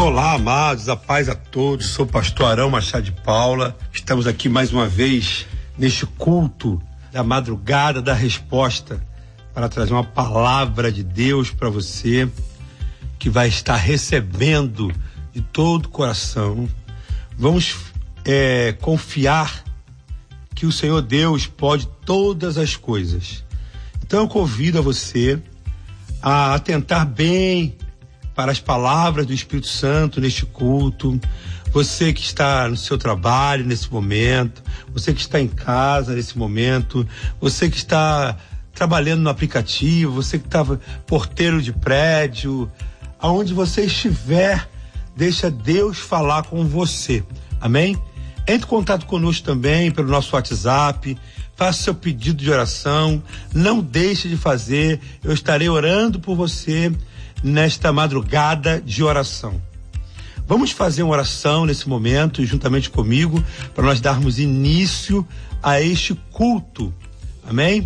Olá, amados, a paz a todos. Sou o pastor Arão Machado de Paula. Estamos aqui mais uma vez neste culto da madrugada da resposta para trazer uma palavra de Deus para você que vai estar recebendo de todo o coração. Vamos confiar que o Senhor Deus pode todas as coisas. Então eu convido a você a atentar bem para as palavras do Espírito Santo neste culto. Você que está no seu trabalho nesse momento, você que está em casa nesse momento, você que está trabalhando no aplicativo, você que está porteiro de prédio, aonde você estiver, deixa Deus falar com você, amém? Entre em contato conosco também pelo nosso WhatsApp, faça seu pedido de oração, não deixe de fazer, eu estarei orando por você nesta madrugada de oração. Vamos fazer uma oração nesse momento, juntamente comigo, para nós darmos início a este culto, amém?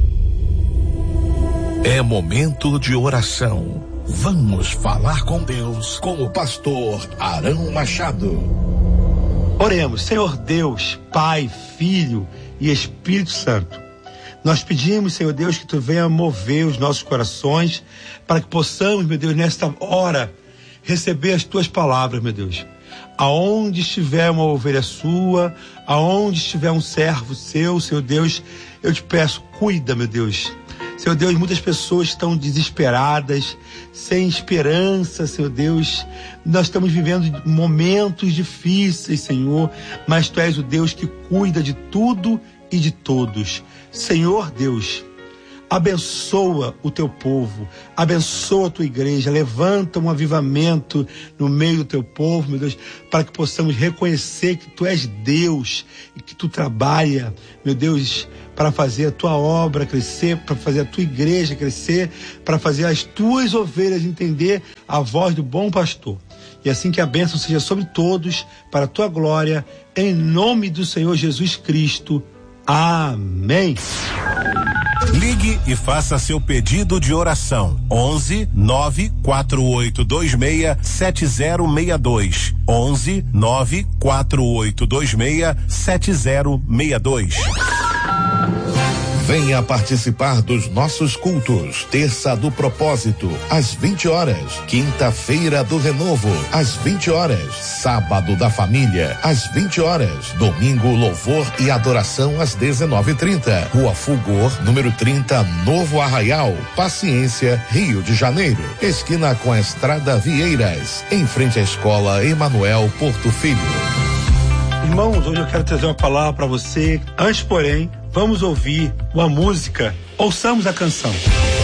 É momento de oração. Vamos falar com Deus, com o pastor Arão Machado. Oremos. Senhor Deus, Pai, Filho e Espírito Santo, nós pedimos, Senhor Deus, que Tu venha mover os nossos corações para que possamos, meu Deus, nesta hora receber as Tuas palavras, meu Deus. Aonde estiver uma ovelha sua, aonde estiver um servo seu, Senhor Deus, eu te peço, cuida, meu Deus. Senhor Deus, muitas pessoas estão desesperadas, sem esperança, Senhor Deus. Nós estamos vivendo momentos difíceis, Senhor, mas Tu és o Deus que cuida de tudo e de todos. Senhor Deus, abençoa o Teu povo, abençoa a Tua igreja, levanta um avivamento no meio do Teu povo, meu Deus, para que possamos reconhecer que Tu és Deus e que Tu trabalha, meu Deus, para fazer a Tua obra crescer, para fazer a Tua igreja crescer, para fazer as Tuas ovelhas entender a voz do bom pastor. E assim que a bênção seja sobre todos, para a Tua glória, em nome do Senhor Jesus Cristo. Amém. Ligue e faça seu pedido de oração. 11 94826 7062. 11 94826 7062. Venha participar dos nossos cultos. Terça do Propósito, às 20 horas. Quinta-feira do Renovo, às 20 horas. Sábado da Família, às 20 horas. Domingo, Louvor e Adoração, às 19h30. Rua Fulgor, número 30, Novo Arraial, Paciência, Rio de Janeiro. Esquina com a Estrada Vieiras, em frente à Escola Emanuel Porto Filho. Irmãos, hoje eu quero trazer uma palavra para você. Antes, porém, vamos ouvir uma música. Ouçamos a canção.